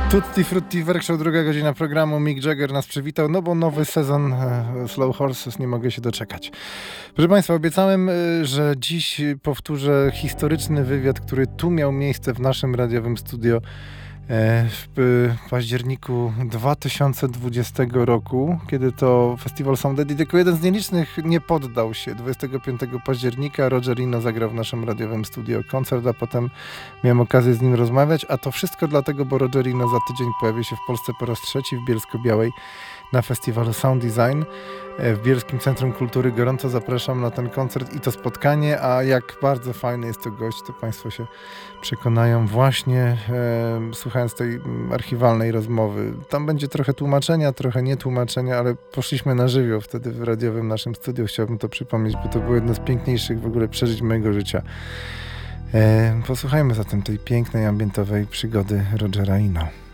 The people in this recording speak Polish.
Tutti Frutti Workshop, druga godzina programu. Mick Jagger nas przywitał, no bo nowy sezon Slow Horses, nie mogę się doczekać. Proszę Państwa, obiecałem, że dziś powtórzę historyczny wywiad, który tu miał miejsce w naszym radiowym studio w październiku 2020 roku, kiedy to festiwal Soundedit jako jeden z nielicznych nie poddał się. 25 października Roger Eno zagrał w naszym radiowym studio koncert, a potem miałem okazję z nim rozmawiać, a to wszystko dlatego, bo Roger Eno za tydzień pojawi się w Polsce po raz trzeci w Bielsko-Białej na festiwalu Sound Design w Bielskim Centrum Kultury. Gorąco zapraszam na ten koncert i to spotkanie, a jak bardzo fajny jest to gość, to Państwo się przekonają właśnie słuchając tej archiwalnej rozmowy. Tam będzie trochę tłumaczenia, trochę nietłumaczenia, ale poszliśmy na żywioł wtedy w radiowym naszym studiu. Chciałbym to przypomnieć, bo to było jedno z piękniejszych w ogóle przeżyć mojego życia. Posłuchajmy zatem tej pięknej, ambientowej przygody Rogera Eno.